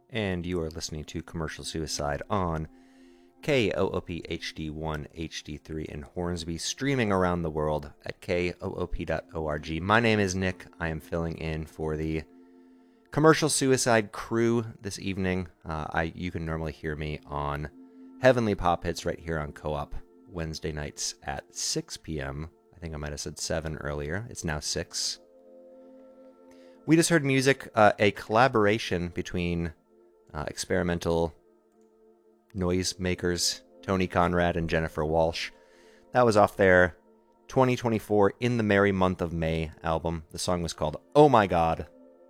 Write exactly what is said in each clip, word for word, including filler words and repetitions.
and you are listening to Commercial Suicide on K O O P H D one H D three in Hornsby, streaming around the world at K O O P dot org. My name is Nick. I am filling in for the Commercial Suicide crew this evening. Uh, I you can normally hear me on Heavenly Pop Hits right here on Co-op Wednesday nights at six p.m. I think I might have said seven earlier. It's now six. We just heard music, uh, a collaboration between uh, experimental noise makers Tony Conrad and Jennifer Walsh. That was off their twenty twenty-four In the Merry Month of May album. The song was called Oh My God.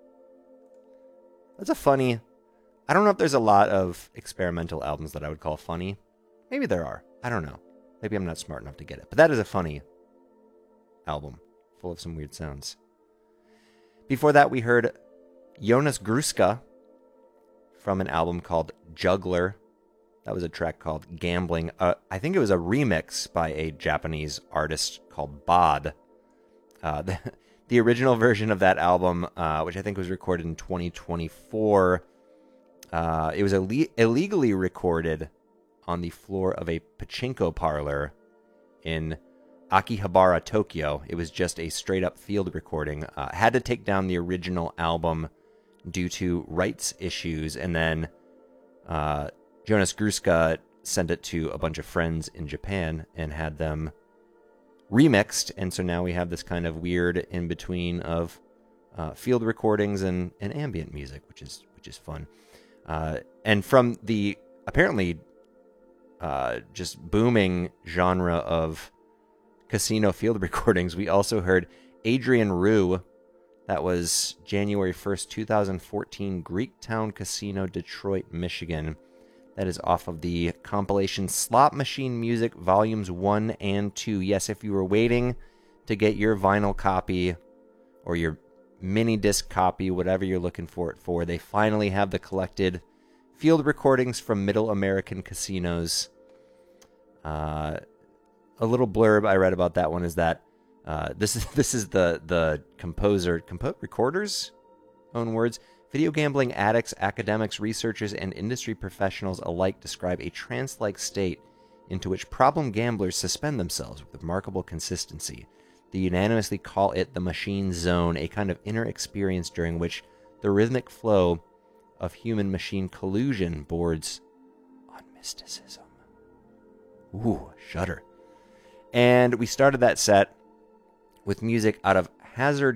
That's a funny... I don't know if there's a lot of experimental albums that I would call funny. Maybe there are. I don't know. Maybe I'm not smart enough to get it. But that is a funny album, full of some weird sounds. Before that, we heard Jonas Gruska from an album called Juggler. That was a track called Gambling. Uh, I think it was a remix by a Japanese artist called Bod. Uh, the, the original version of that album, uh, which I think was recorded in twenty twenty-four, uh, it was Ill- illegally recorded on the floor of a pachinko parlor in Akihabara, Tokyo. It was just a straight-up field recording. Uh, had to take down the original album due to rights issues, and then uh, Jonas Gruska sent it to a bunch of friends in Japan and had them remixed, and so now we have this kind of weird in-between of uh, field recordings and, and ambient music, which is which is fun. Uh, and from the apparently uh, just booming genre of casino field recordings, we also heard Adrian Rue. That was January first, twenty fourteen, Greektown Casino, Detroit, Michigan. That is off of the compilation Slot Machine Music Volumes one and two. Yes, if you were waiting to get your vinyl copy or your mini disc copy, whatever you're looking for it for, they finally have the collected field recordings from Middle American casinos. Uh... A little blurb I read about that one is that uh, this is this is the the composer, compo- recorder's own words. Video gambling addicts, academics, researchers, and industry professionals alike describe a trance-like state into which problem gamblers suspend themselves with remarkable consistency. They unanimously call it the machine zone, a kind of inner experience during which the rhythmic flow of human-machine collusion boards on mysticism. Ooh, shudder. And we started that set with music out of Hazard